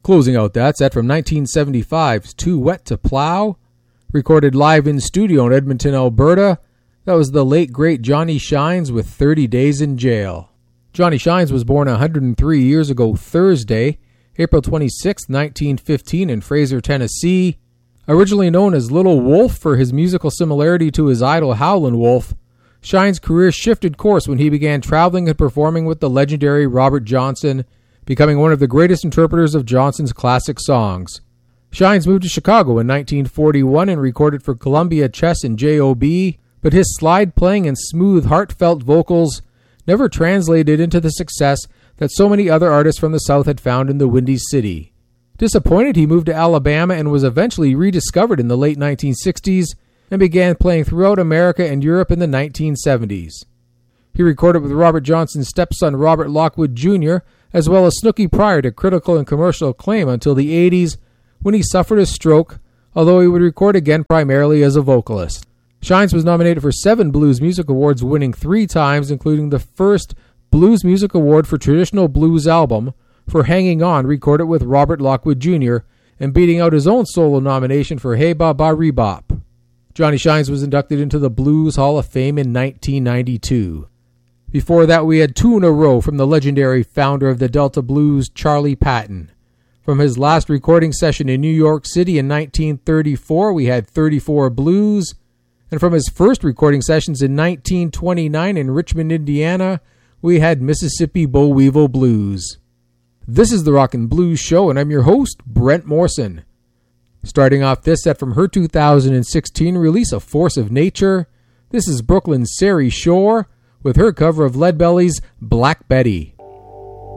Closing out that set from 1975's Too Wet to Plow, recorded live in studio in Edmonton, Alberta. That was the late, great Johnny Shines with 30 Days in Jail. Johnny Shines was born 103 years ago Thursday, April 26, 1915 in Fraser, Tennessee. Originally known as Little Wolf for his musical similarity to his idol Howlin' Wolf, Shines' career shifted course when he began traveling and performing with the legendary Robert Johnson, becoming one of the greatest interpreters of Johnson's classic songs. Shines moved to Chicago in 1941 and recorded for Columbia Chess and J.O.B., but his slide playing and smooth, heartfelt vocals never translated into the success that so many other artists from the South had found in the Windy City. Disappointed, he moved to Alabama and was eventually rediscovered in the late 1960s and began playing throughout America and Europe in the 1970s. He recorded with Robert Johnson's stepson Robert Lockwood Jr., as well as Snooky Pryor to critical and commercial acclaim until the 80s, when he suffered a stroke, although he would record again primarily as a vocalist. Shines was nominated for 7 Blues Music Awards, winning 3 times, including the first Blues Music Award for Traditional Blues Album for Hanging On, recorded with Robert Lockwood Jr., and beating out his own solo nomination for Hey Ba Ba Ree Bop. Johnny Shines was inducted into the Blues Hall of Fame in 1992. Before that, we had 2 in a row from the legendary founder of the Delta Blues, Charlie Patton. From his last recording session in New York City in 1934, we had 34 Blues, and from his first recording sessions in 1929 in Richmond, Indiana, we had Mississippi Boll Weevil Blues. This is the Rockin' Blues Show, and I'm your host, Brent Morrison. Starting off this set from her 2016 release, A Force of Nature, this is Brooklyn's Sari Shore with her cover of Leadbelly's Black Betty.